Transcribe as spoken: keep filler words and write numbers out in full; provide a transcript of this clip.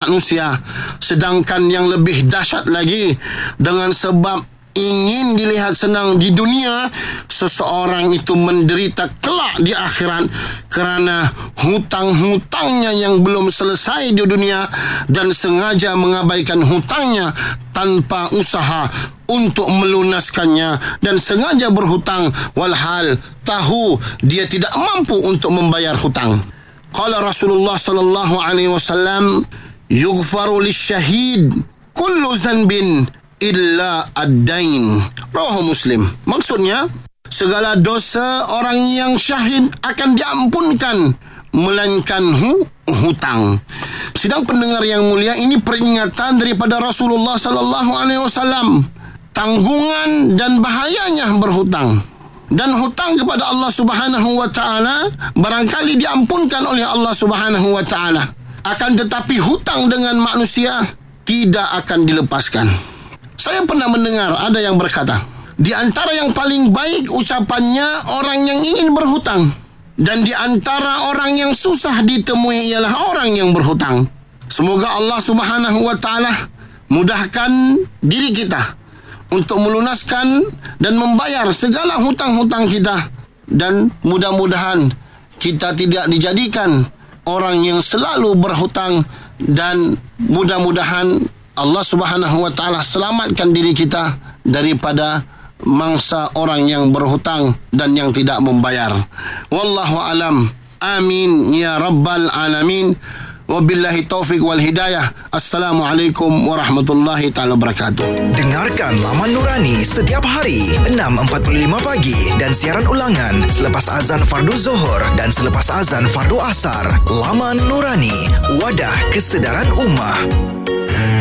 manusia. Sedangkan yang lebih dahsyat lagi, dengan sebab ingin dilihat senang di dunia, seseorang itu menderita kelak di akhirat kerana hutang-hutangnya yang belum selesai di dunia dan sengaja mengabaikan hutangnya tanpa usaha untuk melunaskannya, dan sengaja berhutang walhal tahu dia tidak mampu untuk membayar hutang. Qala Rasulullah sallallahu alaihi wasallam, yughfaru lisyahid kullu zanbin illa ad-dain. Rawahu Muslim. Maksudnya, segala dosa orang yang syahid akan diampunkan melainkan hu, hutang. Sidang pendengar yang mulia, ini peringatan daripada Rasulullah sallallahu alaihi wasallam, tanggungan dan bahayanya berhutang. Dan hutang kepada Allah Subhanahu wa taala barangkali diampunkan oleh Allah Subhanahu wa taala. Akan tetapi hutang dengan manusia tidak akan dilepaskan. Saya pernah mendengar ada yang berkata, di antara yang paling baik ucapannya orang yang ingin berhutang, dan di antara orang yang susah ditemui ialah orang yang berhutang. Semoga Allah Subhanahu wa taala mudahkan diri kita untuk melunaskan dan membayar segala hutang-hutang kita, dan mudah-mudahan kita tidak dijadikan orang yang selalu berhutang, dan mudah-mudahan Allah Subhanahu wa taala selamatkan diri kita daripada mangsa orang yang berhutang dan yang tidak membayar. Wallahu alam. Amin ya rabbal alamin. Wabillahi taufiq wal hidayah. Assalamualaikum warahmatullahi taala wabarakatuh. Dengarkan Laman Nurani setiap hari enam empat puluh lima pagi dan siaran ulangan selepas azan fardu Zuhur dan selepas azan fardu Asar. Laman Nurani, wadah kesedaran ummah.